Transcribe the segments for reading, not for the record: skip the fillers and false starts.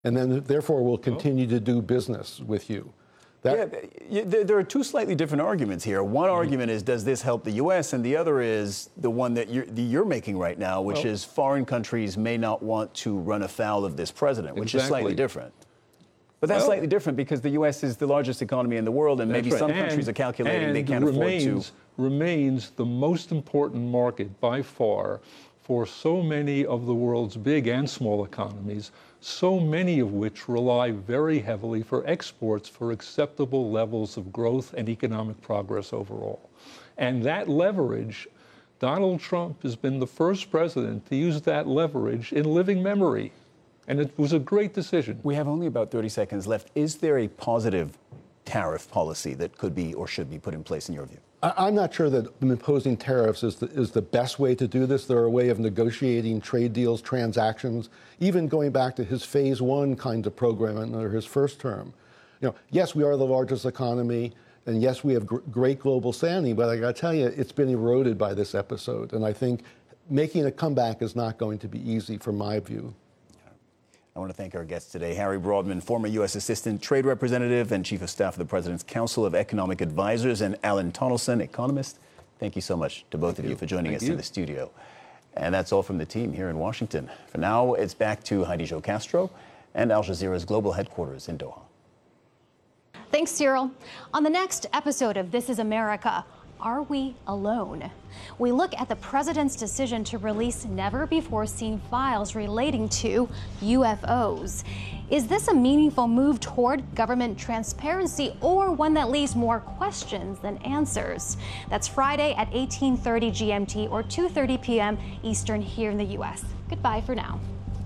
and then therefore will continue to do business with you. There are two slightly different arguments here. One argument is, does this help the U.S.? And the other is the one that you're making right now, which is foreign countries may not want to run afoul of this president, which is slightly different. But that's slightly different because the U.S. is the largest economy in the world, and maybe some countries are calculating they can't afford to. Remains the most important market by far for so many of the world's big and small economies, so many of which rely very heavily for exports for acceptable levels of growth and economic progress overall. And that leverage, Donald Trump has been the first president to use that leverage in living memory. And it was a great decision. We have only about 30 seconds left. Is there a positive tariff policy that could be or should be put in place in your view? I'm not sure that imposing tariffs is the best way to do this. They're a way of negotiating trade deals, transactions, even going back to his phase one kind of program under his first term. Yes, we are the largest economy, and yes, we have great global standing, but I got to tell you, it's been eroded by this episode. And I think making a comeback is not going to be easy from my view. I want to thank our guests today, Harry Broadman, former U.S. Assistant Trade Representative and Chief of Staff of the President's Council of Economic Advisors, and Alan Tonelson, economist. Thank you so much to both of you for joining us in the studio. And that's all from the team here in Washington. For now, it's back to Heidi Jo Castro and Al Jazeera's global headquarters in Doha. Thanks, Cyril. On the next episode of This Is America, are we alone? We look at the president's decision to release never-before-seen files relating to UFOs. Is this a meaningful move toward government transparency, or one that leaves more questions than answers? That's Friday at 18:30 GMT or 2:30 p.m. Eastern here in the U.S. Goodbye for now.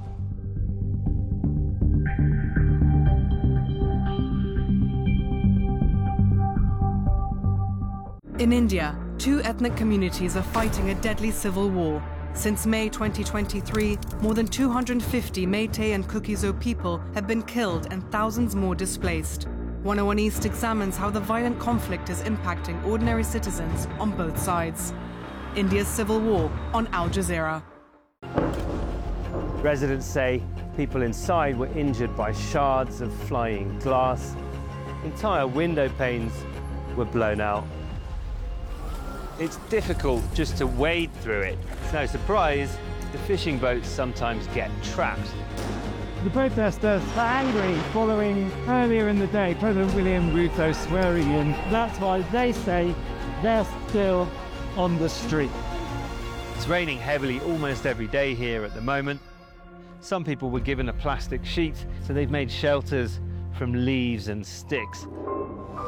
In India, two ethnic communities are fighting a deadly civil war. Since May 2023, more than 250 Meitei and Kuki-Zo people have been killed and thousands more displaced. 101 East examines how the violent conflict is impacting ordinary citizens on both sides. India's civil war on Al Jazeera. Residents say people inside were injured by shards of flying glass. Entire window panes were blown out. It's difficult just to wade through it. It's no surprise the fishing boats sometimes get trapped. The protesters are angry following earlier in the day President William Ruto swearing in. That's why they say they're still on the street. It's raining heavily almost every day here at the moment. Some people were given a plastic sheet, so they've made shelters from leaves and sticks.